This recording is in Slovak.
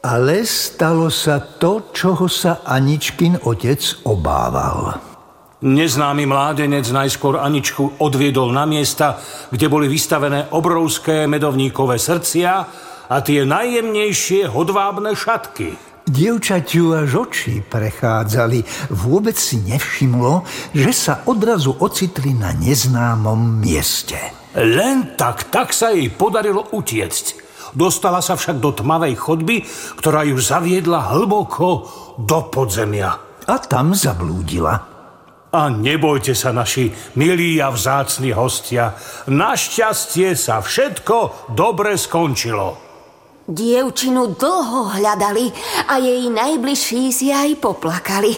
Ale stalo sa to, čoho sa Aničkin otec obával. Neznámy mládenec najskôr Aničku odviedol na miesta, kde boli vystavené obrovské medovníkové srdcia a tie najjemnejšie hodvábne šatky. Dievčaťu až oči prechádzali. Vôbec si nevšimlo, že sa odrazu ocitli na neznámom mieste. Len tak sa jej podarilo utiecť. Dostala sa však do tmavej chodby, ktorá ju zaviedla hlboko do podzemia. A tam zablúdila. A nebojte sa, naši milí a vzácni hostia. Našťastie sa všetko dobre skončilo. Dievčinu dlho hľadali a jej najbližší si aj poplakali.